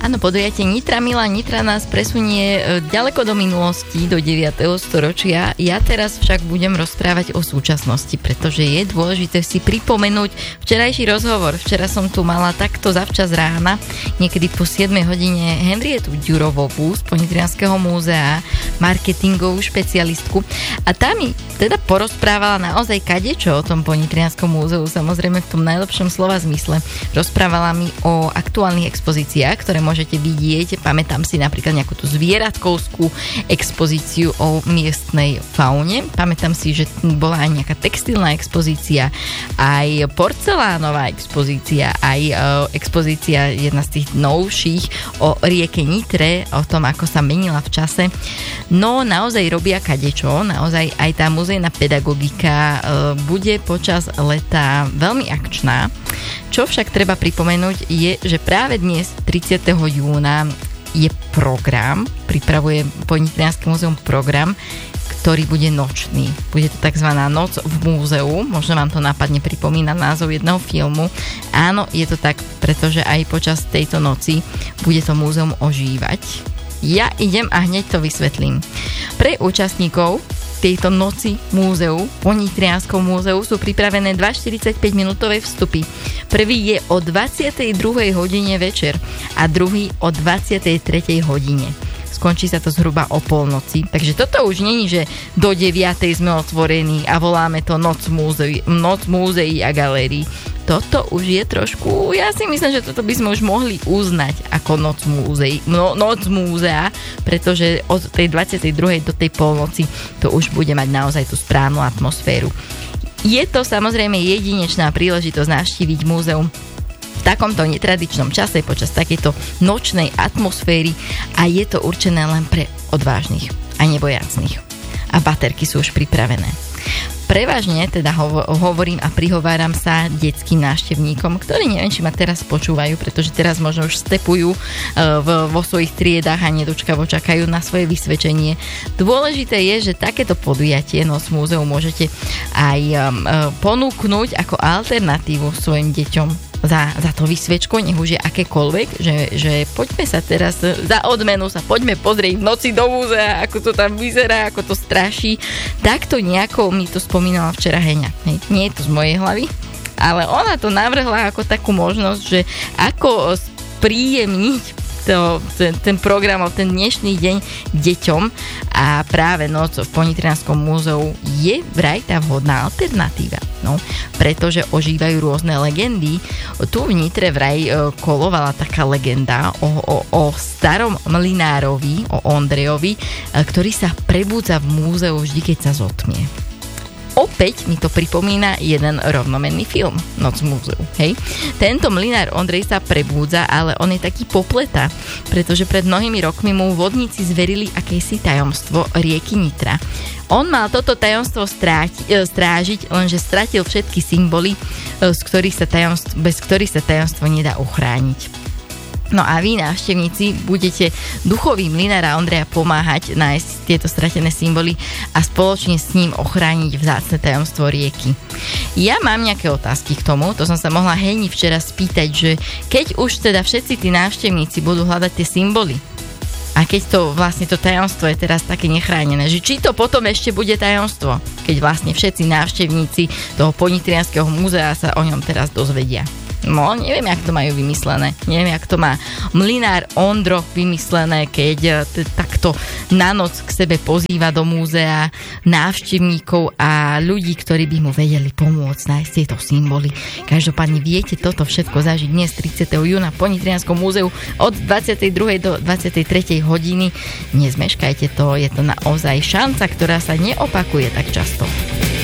Áno, podujatie Nitra Milá Nitra nás presunie ďaleko do minulosti, do 9. storočia. Ja teraz však budem rozprávať o súčasnosti, pretože je dôležité si pripomenúť včerajší rozhovor. Včera som tu mala takto zavčas rána, niekedy po 7 hodine, Henrietu Ďurovovú z Ponitrianskeho múzea, marketingovú špecialistku. A tá mi teda porozprávala naozaj kadečo o tom Ponitrianskom múzeu, samozrejme v tom najlepšom slova zmysle. Rozprávala mi o aktuálnych expozíciách, ktoré môžete vidieť. Pamätám si napríklad nejakú tú zvieratkovskú expozíciu o miestnej faune. Pamätám si, že bola aj nejaká textilná expozícia, aj porcelánová expozícia, aj expozícia jedna z tých novších o rieke Nitre, o tom, ako sa menila v čase. No, naozaj robia kadečo, naozaj aj tá muzejná pedagogika bude počas leta veľmi akčná. Čo však treba pripomenúť je, že práve dnes, 30. júna, je program, pripravuje Ponitrianske múzeum program, ktorý bude nočný. Bude to tzv. Noc v múzeu, možno vám to nápadne pripomína názov jedného filmu. Áno, je to tak, pretože aj počas tejto noci bude to múzeum ožívať. Ja idem a hneď to vysvetlím. Pre účastníkov tejto noci múzeu, Ponitrianskom múzeu, sú pripravené 2 45-minútové vstupy. Prvý je o 22. hodine večer a druhý o 23. hodine. Skončí sa to zhruba o polnoci. Takže toto už není, že do 9. sme otvorení a voláme to Noc múzeí a galérií. Toto už je trošku, ja si myslím, že toto by sme už mohli uznať ako Noc múzea, pretože od tej 22. do tej polnoci to už bude mať naozaj tú správnu atmosféru. Je to samozrejme jedinečná príležitosť navštíviť múzeum v takomto netradičnom čase počas takejto nočnej atmosféry a je to určené len pre odvážnych a nebojacných. A baterky sú už pripravené. Prevažne teda hovorím a prihováram sa detským návštevníkom, ktorí neviem, či ma teraz počúvajú, pretože teraz možno už stepujú vo svojich triedách a nedočkavo čakajú na svoje vysvedčenie. Dôležité je, že takéto podujatie Noc múzeu môžete aj ponúknuť ako alternatívu svojim deťom za to vysvedčko, nech už je akékoľvek, že poďme sa teraz za odmenu poďme pozrieť v noci do múzea, ako to tam vyzerá, ako to straší. Takto nejako mi to spomínala včera Heňa. Nie je to z mojej hlavy, ale ona to navrhla ako takú možnosť, že ako spríjemniť ten program, ten dnešný deň deťom a práve Noc v Ponitrianskom múzeu je vraj tá vhodná alternatíva. No, pretože ožívajú rôzne legendy. Tu v Nitre vraj kolovala taká legenda o starom mlynárovi, o Ondrejovi, ktorý sa prebúdza v múzeu vždy, keď sa zotmie. Opäť mi to pripomína jeden rovnomenný film, Noc múzeu. Hej? Tento mlynár Ondrej sa prebúdza, ale on je taký popleta, pretože pred mnohými rokmi mu vodníci zverili akési tajomstvo rieky Nitra. On mal toto tajomstvo strážiť, lenže stratil všetky symboly, bez ktorých sa tajomstvo nedá uchrániť. No a vy, návštevníci, budete duchovi mlynára Ondreja pomáhať nájsť tieto stratené symboly a spoločne s ním ochrániť vzácne tajomstvo rieky. Ja mám nejaké otázky k tomu, to som sa mohla Heni včera spýtať, že keď už teda všetci tí návštevníci budú hľadať tie symboly a keď to vlastne to tajomstvo je teraz také nechránené, že či to potom ešte bude tajomstvo, keď vlastne všetci návštevníci toho Ponitrianskeho múzea sa o ňom teraz dozvedia. No, neviem, jak to majú vymyslené. Neviem, jak to má mlynár Ondro vymyslené, keď takto na noc k sebe pozýva do múzea návštevníkov a ľudí, ktorí by mu vedeli pomôcť nájsť tieto symboly. Každopádne viete toto všetko zažiť dnes 30. júna v Ponitrianskom múzeu od 22. do 23. hodiny. Nezmeškajte to, je to naozaj šanca, ktorá sa neopakuje tak často.